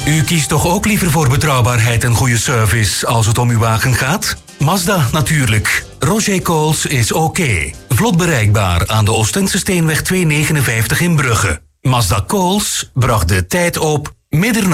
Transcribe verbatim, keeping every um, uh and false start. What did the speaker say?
U kiest toch ook liever voor betrouwbaarheid en goede service als het om uw wagen gaat? Mazda natuurlijk. Roger Coles is oké. Vlot bereikbaar aan de Oostense Steenweg tweehonderdnegenenvijftig in Brugge. Mazda Coles bracht de tijd op middernacht.